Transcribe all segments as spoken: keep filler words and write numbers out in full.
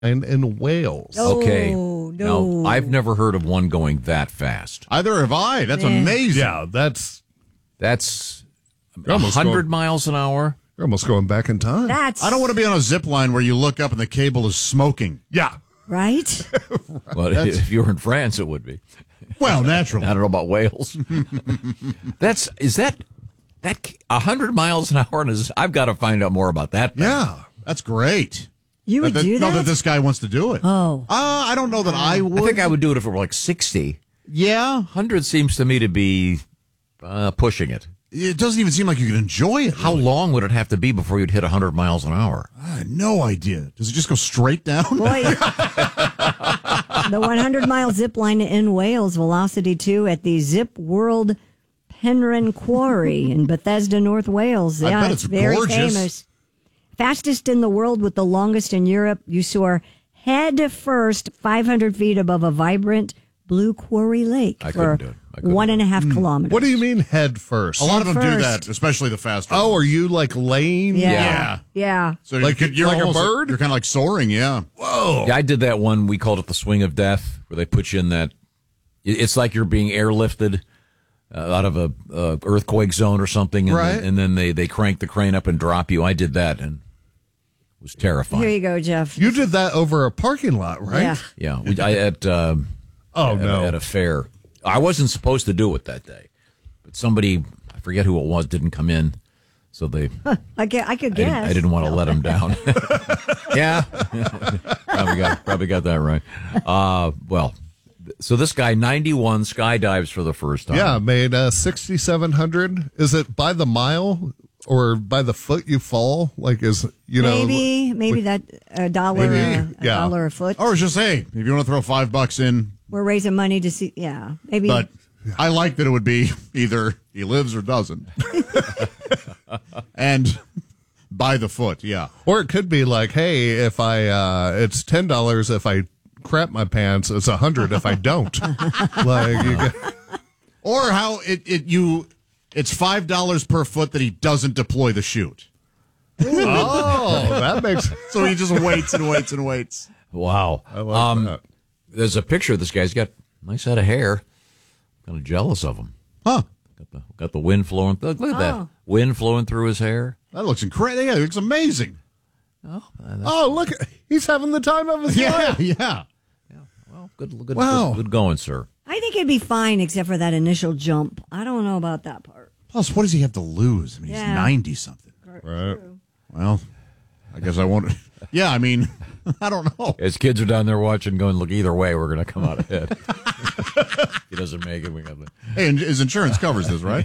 in Wales. Oh, Okay. no. Now, I've never heard of one going that fast. Either have I. That's Yeah. amazing. Yeah, that's That's You're almost one hundred going- miles an hour. you're almost going back in time. That's I don't want to be on a zip line where you look up and the cable is smoking. yeah. right. Well, if you were in France, it would be. Well, naturally. I don't know about Wales. That's is that that a hundred miles an hour? And is, I've got to find out more about that. thing. Yeah, that's great. You would That- do No, that? that this guy wants to do it. Oh. Uh, I don't know that I would. I think I would do it if it were like sixty. Yeah. Hundred seems to me to be uh, pushing it. It doesn't even seem like you could enjoy it. How long would it have to be before you'd hit a hundred miles an hour? I had no idea. Does it just go straight down? Boy, the one hundred mile zip line in Wales, Velocity two at the Zip World Penrhyn Quarry in Bethesda, North Wales. I Yeah, bet it's, it's very gorgeous. famous. Fastest in the world with the longest in Europe. You soar head first five hundred feet above a vibrant blue quarry lake I for couldn't do it. I couldn't one do and a half kilometers. What do you mean head first? A lot of them do First. that, especially the faster. Oh, are you like laying? Yeah. Yeah. Yeah. so like- you're, you're like a almost, bird? You're kind of like soaring, yeah. Whoa. Yeah, I did that one. We called it the swing of death, where they put you in that. it- It's like you're being airlifted uh, out of a uh, earthquake zone or something, and, Right. then, and then they they crank the crane up and drop you. I did that, and it was terrifying. Here you go, Jeff. You did that over a parking lot, right? Yeah. Yeah, we, I at um, Oh, at, no. at a fair. I wasn't supposed to do it that day, but somebody, I forget who it was, didn't come in, so they. I, get, I could I guess. didn't, I didn't want to let him down. Yeah, probably got probably got that right. Uh, well, so this guy ninety-one skydives for the first time. Yeah, made uh, sixty-seven hundred. Is it by the mile or by the foot you fall? Like, is, you know. Maybe, maybe that a dollar, Maybe, a, a yeah. dollar a foot. Or just, hey, if you want to throw five bucks in, We're raising money to see. Yeah, maybe. but I like that it would be either he lives or doesn't. And by the foot, yeah. Or it could be like, hey, if I, uh, it's ten dollars if I crap my pants, it's a hundred if I don't. Like, you get, Or how it, it you it's five dollars per foot that he doesn't deploy the chute. oh, that makes, So he just waits and waits and waits. Wow. I like um, that. There's a picture of this guy. He's got a nice head of hair. Kind of jealous of him. Huh. Got the got the wind flowing. Look, look at Oh. that wind flowing through his hair. That looks incredible. Yeah, it looks amazing. Oh, uh, that's- oh, look, he's having the time of his Yeah, life. yeah. well, good, good, Wow. good, good going, sir. I think it'd be fine except for that initial jump. I don't know about that part. Plus, what does he have to lose? I mean, Yeah. he's ninety something. Right. Well, I guess I won't. Yeah, I mean, I don't know. His kids are down there watching, going, look, either way, we're going to come out ahead. If he doesn't make it, we got the. Hey, and his insurance covers this, right?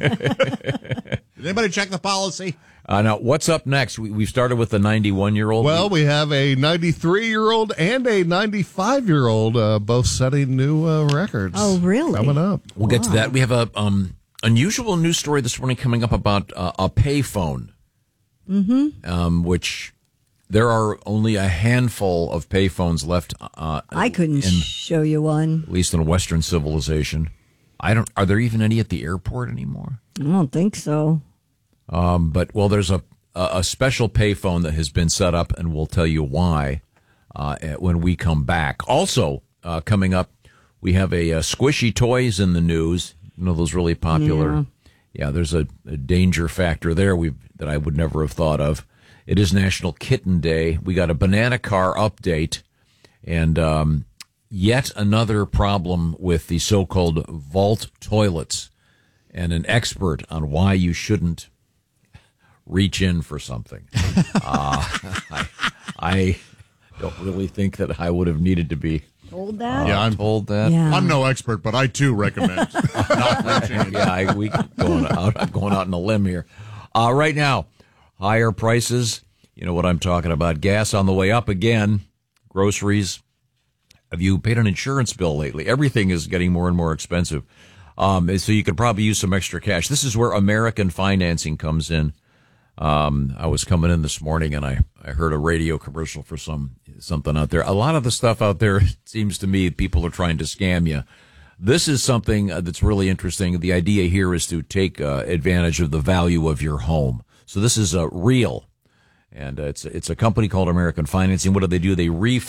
Did anybody check the policy? Uh, now, what's up next? We, we started with the ninety-one-year-old. Well, we have a ninety-three-year-old and a ninety-five-year-old uh, both setting new uh, records. Oh, really? Coming up. We'll get to that. We have a um, unusual news story this morning coming up about uh, a payphone, mm-hmm. um, which there are only a handful of payphones left. Uh, I couldn't in, show you one. at least in Western civilization. I don't. Are there even any at the airport anymore? I don't think so. Um, but well, there's a a special payphone that has been set up, and we'll tell you why uh, when we come back. Also, uh, coming up, we have a, a squishy toys in the news. You know those really popular. Yeah, yeah there's a, a danger factor there we that I would never have thought of. It is National Kitten Day. We got a banana car update, and um, yet another problem with the so-called vault toilets, and an expert on why you shouldn't reach in for something. Uh, I, I don't really think that I would have needed to be Told that? uh, Yeah, I'm- told that. Yeah. I'm no expert, but I too recommend not reaching in. Yeah, I, we going out. I'm going out on a limb here. Uh, right now, higher prices. You know what I'm talking about. Gas on the way up again. Groceries. Have you paid an insurance bill lately? Everything is getting more and more expensive. Um, so you could probably use some extra cash. This is where American Financing comes in. Um, I was coming in this morning and I, I heard a radio commercial for some something out there. A lot of the stuff out there, it seems to me, people are trying to scam you. This is something uh, that's really interesting. The idea here is to take uh, advantage of the value of your home. So this is uh, real. And uh, it's it's a company called American Financing. What do they do? They refinance